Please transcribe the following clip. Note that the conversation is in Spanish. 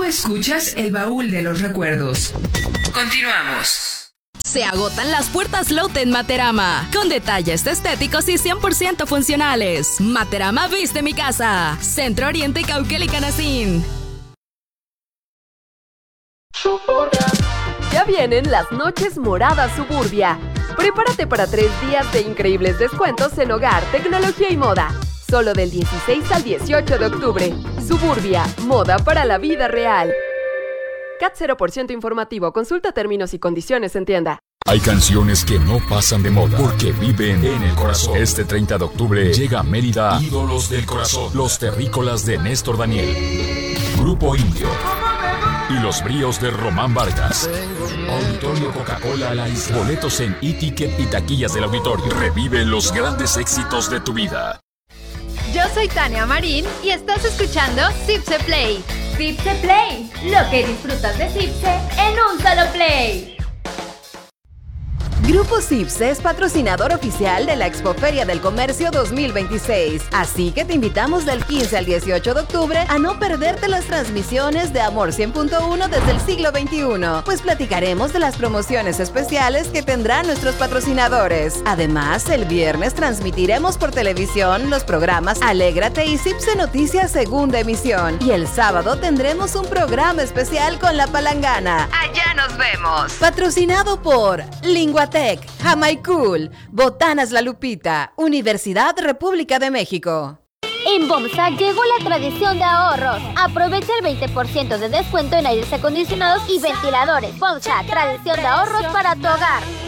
escuchas El Baúl de los Recuerdos. Continuamos. Se agotan las puertas Lotte en Materama, con detalles estéticos y 100% funcionales. Materama viste mi casa. Centro Oriente, Cauquel y Canacín. Ya vienen las noches moradas Suburbia. Prepárate para 3 días de increíbles descuentos en hogar, tecnología y moda. Solo del 16 al 18 de octubre. Suburbia, moda para la vida real. CAT 0% informativo. Consulta términos y condiciones en tienda. Hay canciones que no pasan de moda porque viven en el corazón. Este 30 de octubre llega a Mérida Ídolos del Corazón, Los Terrícolas de Néstor Daniel, Grupo Indio y Los Bríos de Román Vargas. Auditorio Coca-Cola La Isla. Boletos en e-ticket y taquillas del auditorio. Revive los grandes éxitos de tu vida. Yo soy Tania Marín y estás escuchando Cipse Play. Cipse Play, lo que disfrutas de Cipse en un solo play. Grupo Cipse es patrocinador oficial de la Expoferia del Comercio 2026. Así que te invitamos del 15 al 18 de octubre a no perderte las transmisiones de Amor 100.1 desde el siglo XXI, pues platicaremos de las promociones especiales que tendrán nuestros patrocinadores. Además, el viernes transmitiremos por televisión los programas Alégrate y Cipse Noticias segunda emisión. Y el sábado tendremos un programa especial con La Palangana. Allá nos vemos. Patrocinado por Linguatec, Jamaicool, Botanas La Lupita, Universidad República de México. En BOMSA llegó la tradición de ahorros. Aprovecha el 20% de descuento en aires acondicionados y ventiladores. BOMSA, tradición de ahorros para tu hogar.